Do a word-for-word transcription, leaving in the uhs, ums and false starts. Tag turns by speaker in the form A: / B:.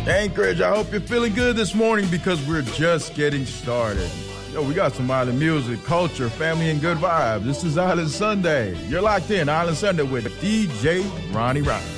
A: Anchorage, I hope you're feeling good this morning because we're just getting started. Yo, we got some island music, culture, family, and good vibes. This is Island Sunday. You're locked in, Island Sunday with D J Ronnie Ryan.